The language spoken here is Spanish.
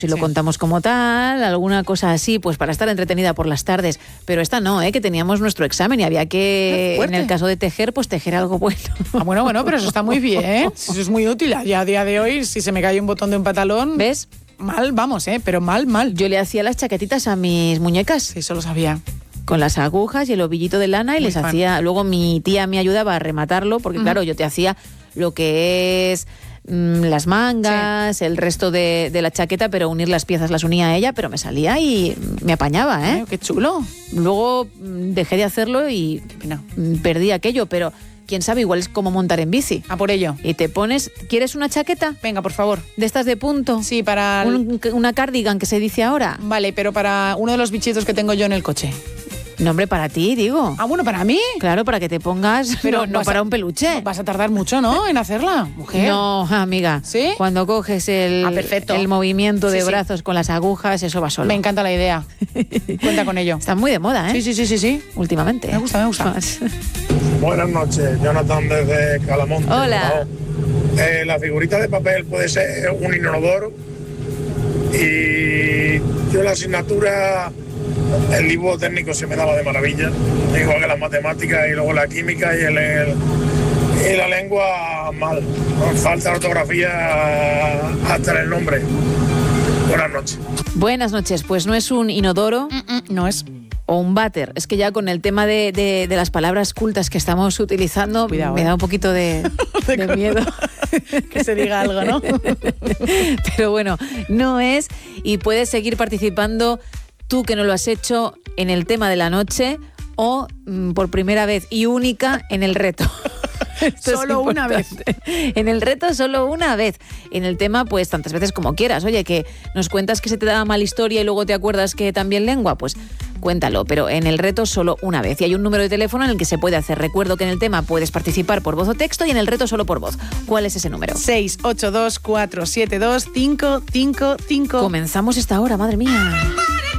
Si lo contamos como tal, alguna cosa así, pues para estar entretenida por las tardes. Pero esta no, que teníamos nuestro examen y había que, en el caso de tejer, pues tejer algo bueno. Bueno, pero eso está muy bien. Eso es muy útil. Ya a día de hoy, si se me cae un botón de un pantalón... ¿Ves? Mal, vamos, pero mal. Yo le hacía las chaquetitas a mis muñecas. Sí, eso lo sabía. Con las agujas y el ovillito de lana y muy les fan. Hacía... Luego mi tía me ayudaba a rematarlo, porque claro, yo te hacía lo que es... las mangas, el resto de la chaqueta, pero unir las piezas las unía a ella, pero me salía y me apañaba, ¡Qué chulo! Luego dejé de hacerlo y perdí aquello, pero quién sabe, igual es como montar en bici. A por ello. Y te pones... ¿Quieres una chaqueta? Venga, por favor. ¿De estas de punto? Sí, para... Una cardigan que se dice ahora. Vale, pero para uno de los bichitos que tengo yo en el coche. No, hombre, para ti, digo. Bueno, ¿para mí? Claro, para que te pongas, pero no para un peluche. Vas a tardar mucho, ¿no?, en hacerla, mujer. No, amiga. ¿Sí? Cuando coges el movimiento de brazos con las agujas, eso va solo. Me encanta la idea. Cuenta con ello. Está muy de moda, ¿eh? Sí. Últimamente. Me gusta. Buenas noches, Jonathan desde Calamonte. Hola. La figurita de papel puede ser un inodoro y yo la asignatura... El dibujo técnico se me daba de maravilla, igual que las matemáticas y luego la química y la lengua mal. Falta ortografía hasta en el nombre. Buenas noches. Buenas noches, pues no es un inodoro, no es. O un váter. Es que ya con el tema de las palabras cultas que estamos utilizando, cuidado, me da un poquito de miedo. Que se diga algo, ¿no? Pero bueno, no es, y puedes seguir participando tú que no lo has hecho en el tema de la noche o por primera vez y única en el reto. Solo una vez. En el reto solo una vez. En el tema, pues tantas veces como quieras. Oye, que nos cuentas que se te da mal historia y luego te acuerdas que también lengua, pues cuéntalo, pero en el reto solo una vez. Y hay un número de teléfono en el que se puede hacer. Recuerdo que en el tema puedes participar por voz o texto y en el reto solo por voz. ¿Cuál es ese número? 682 472 555. Comenzamos esta hora, madre mía.